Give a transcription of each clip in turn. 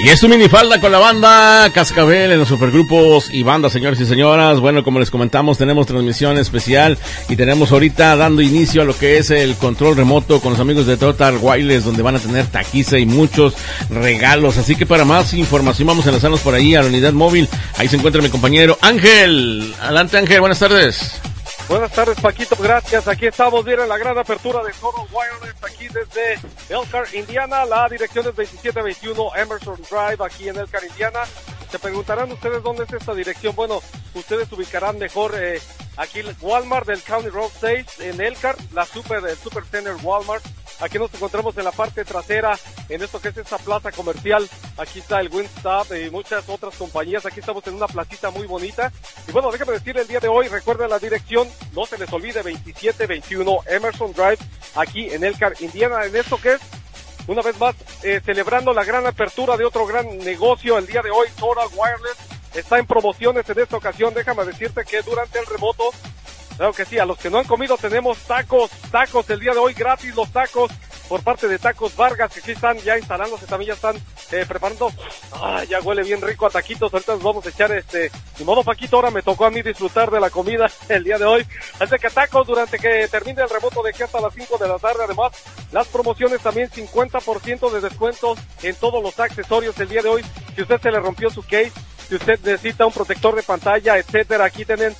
Y es su minifalda con la banda Cascabel en los supergrupos y bandas, señores y señoras. Bueno, como les comentamos, tenemos transmisión especial y tenemos ahorita dando inicio a lo que es el control remoto con los amigos de Total Wireless, donde van a tener taquiza y muchos regalos. Así que para más información vamos a enlazarnos por ahí a la unidad móvil. Ahí se encuentra mi compañero Ángel. Adelante, Ángel, buenas tardes. Buenas tardes, Paquito, gracias. Aquí estamos, miren, la gran apertura de Total Wireless, aquí desde Elkhart, Indiana. La dirección es 2721 Emerson Drive, aquí en Elkhart, Indiana. Se preguntarán ustedes dónde es esta dirección. Bueno, ustedes ubicarán mejor aquí el Walmart del County Road 6 en Elkhart, el Super Center Walmart. Aquí nos encontramos en la parte trasera, en esto que es esta plaza comercial. Aquí está el Wingstop y muchas otras compañías. Aquí estamos en una placita muy bonita. Y bueno, déjame decirle el día de hoy, recuerden la dirección, no se les olvide, 2721 Emerson Drive, aquí en Elkhart, Indiana. En esto que es, una vez más, celebrando la gran apertura de otro gran negocio el día de hoy, Total Wireless. Está en promociones en esta ocasión. Déjame decirte que durante el remoto, claro que sí, a los que no han comido tenemos tacos el día de hoy, gratis los tacos por parte de Tacos Vargas, que aquí están ya instalándose, también ya están preparando. Ya huele bien rico a taquitos. Ahorita nos vamos a echar ni modo, Paquito, ahora me tocó a mí disfrutar de la comida el día de hoy. Así que tacos durante que termine el remoto de aquí hasta las 5 de la tarde. Además, las promociones también 50% de descuentos en todos los accesorios el día de hoy. Si usted se le rompió su case, si usted necesita un protector de pantalla, etcétera, aquí tienen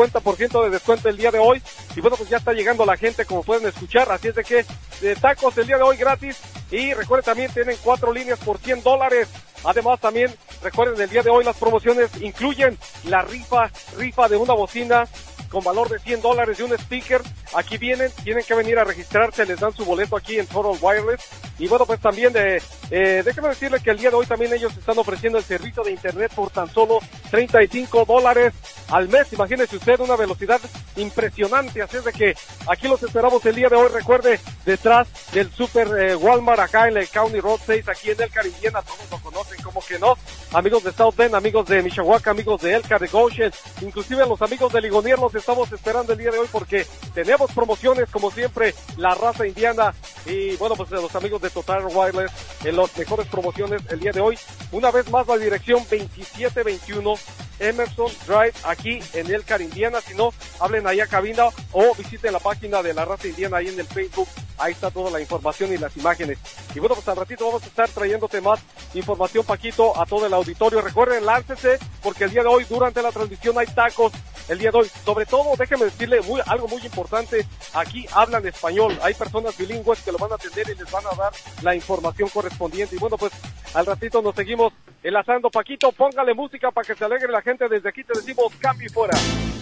50% de descuento el día de hoy. Y bueno, pues ya está llegando la gente, como pueden escuchar, así es de que tacos el día de hoy gratis. Y recuerden, también tienen 4 líneas por $100. Además, también recuerden, el día de hoy las promociones incluyen la rifa de una bocina con valor de $100 y un sticker. Aquí tienen que venir a registrarse, les dan su boleto aquí en Total Wireless. Y bueno, pues también déjeme decirle que el día de hoy también ellos están ofreciendo el servicio de internet por tan solo $35 al mes. Imagínese usted, una velocidad impresionante. Así es de que aquí los esperamos el día de hoy. Recuerde, detrás del Super Walmart, acá en el County Road 6, aquí en Elkhart, Indiana. Todos lo conocen, como que no. Amigos de South Bend, amigos de Mishawaka, amigos de Elkhart, de Goshen, inclusive los amigos de Ligonier, los estamos esperando el día de hoy porque tenemos promociones, como siempre, la raza indiana. Y bueno, pues los amigos de Total Wireless en las mejores promociones el día de hoy. Una vez más, la dirección 2721 Emerson Drive, aquí en Elkhart, Indiana. Si no, hablen ahí a cabina o visiten la página de la raza indiana ahí en el Facebook. Ahí está toda la información y las imágenes. Y bueno, pues al ratito vamos a estar trayéndote más información, Paquito, a todo el auditorio. Recuerden, láncese, porque el día de hoy, durante la transmisión, hay tacos. El día de hoy, sobre todo, déjeme decirle algo muy importante, aquí hablan español, hay personas bilingües que lo van a atender y les van a dar la información correspondiente. Y bueno, pues al ratito nos seguimos enlazando, Paquito, póngale música para que se alegre la gente. Desde aquí te decimos cambio y fuera.